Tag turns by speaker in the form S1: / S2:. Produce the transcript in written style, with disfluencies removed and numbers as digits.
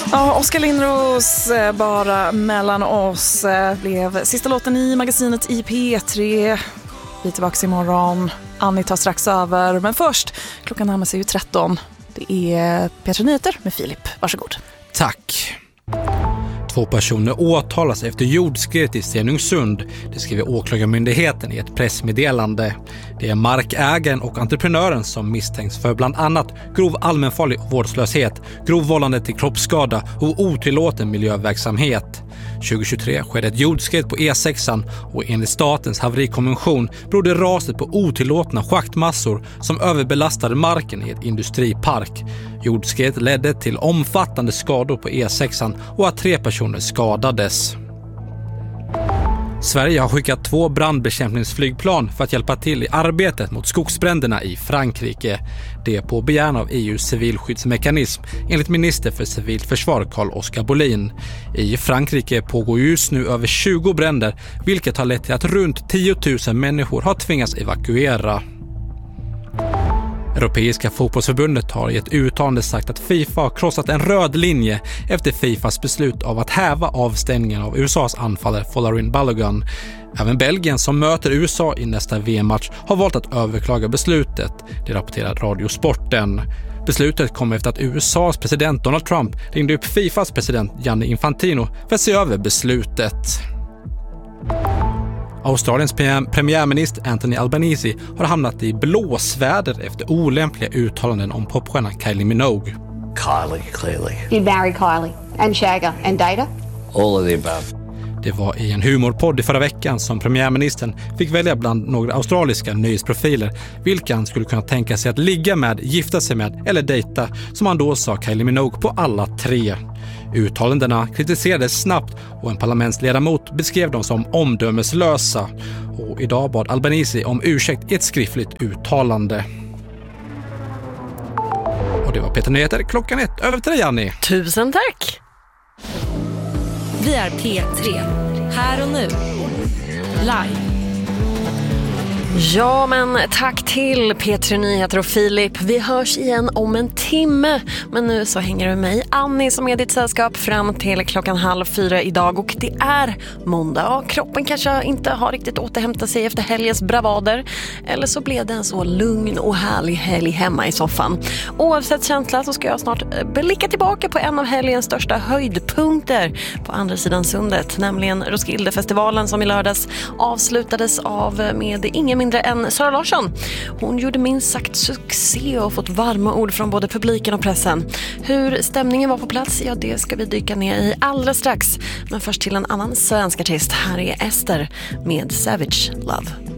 S1: Ja, Oskar Lindros bara mellan oss blev sista låten i magasinet i P3. Vi är tillbaka imorgon. Annie tar strax över, men först, klockan närmar sig ju 13. Det är P3 Nyheter med Filip. Varsågod.
S2: Tack. 2 personer åtalas efter jordskredet i Stenungsund. Det skriver åklagarmyndigheten i ett pressmeddelande. Det är markägaren och entreprenören som misstänks för bland annat grov allmänfarlig vårdslöshet, grov vållande till kroppsskada och otillåten miljöverksamhet. 2023 skedde ett jordskred på E6 och enligt statens haverikonvention berodde raset på otillåtna schaktmassor som överbelastade marken i ett industripark. Jordskredet ledde till omfattande skador på E6 och att 3 personer skadades. Sverige har skickat 2 brandbekämpningsflygplan för att hjälpa till i arbetet mot skogsbränderna i Frankrike. Det är på begäran av EUs civilskyddsmekanism enligt minister för civilt försvar Carl-Oskar Bolin. I Frankrike pågår just nu över 20 bränder, vilket har lett till att runt 10 000 människor har tvingats evakuera. Europeiska fotbollsförbundet har i ett uttalande sagt att FIFA har krossat en röd linje efter FIFAs beslut av att häva avstängningen av USAs anfallare Folarin Balogun. Även Belgien som möter USA i nästa VM-match har valt att överklaga beslutet, det rapporterar Radiosporten. Beslutet kommer efter att USAs president Donald Trump ringde upp FIFAs president Gianni Infantino för att se över beslutet. Australiens premiärminister Anthony Albanese har hamnat i blåsväder efter olämpliga uttalanden om popstjärnan Kylie Minogue.
S3: Kylie, clearly.
S4: You'd marry Kylie and Shagger and Data?
S3: All of the above.
S2: Det var i en humorpodd i förra veckan som premiärministern fick välja bland några australiska nöjesprofiler vilka han skulle kunna tänka sig att ligga med, gifta sig med eller dejta, som han då sa Kylie Minogue på alla 3. Uttalandena kritiserades snabbt och en parlamentsledamot beskrev dem som omdömeslösa. Och idag bad Albanese om ursäkt i ett skriftligt uttalande. Och det var P3 Nyheter klockan 1. Över till dig, Annie.
S5: Tusen tack!
S6: Vi är P3. Här och nu. Live.
S5: Ja, men tack till P3 Nyheter och Filip. Vi hörs igen om en timme. Men nu så hänger du mig, Annie, som är ditt sällskap fram till klockan 3:30 idag. Och det är måndag. Ja, kroppen kanske inte har riktigt återhämtat sig efter helgens bravader. Eller så blev det en så lugn och härlig helg hemma i soffan. Oavsett känsla så ska jag snart blicka tillbaka på en av helgens största höjdpunkter på andra sidan sundet. Nämligen Roskildefestivalen som i lördags avslutades av med ingen mindre än Sara Larsson. Hon gjorde minst sagt succé och fått varma ord från både publiken och pressen. Hur stämningen var på plats, ja, det ska vi dyka ner i alldeles strax. Men först till en annan svensk artist. Här är Ester med Savage Love.